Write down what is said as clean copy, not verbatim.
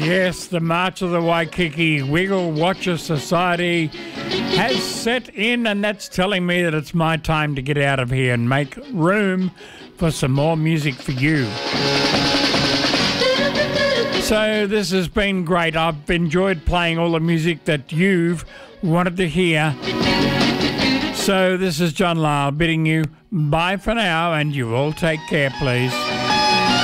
Yes, the March of the Waikiki Wiggle Watcher Society has set in, and that's telling me that it's my time to get out of here and make room for some more music for you. So this has been great. I've enjoyed playing all the music that you've wanted to hear. So this is John Lyle bidding you bye for now, and you all take care, please.